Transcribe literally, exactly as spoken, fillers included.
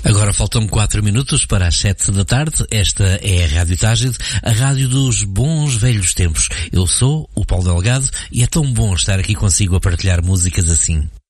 Agora faltam quatro minutos para as sete da tarde. Esta é a Rádio Tágide, a rádio dos bons velhos tempos. Eu sou o Paulo Delgado e é tão bom estar aqui consigo a partilhar músicas assim.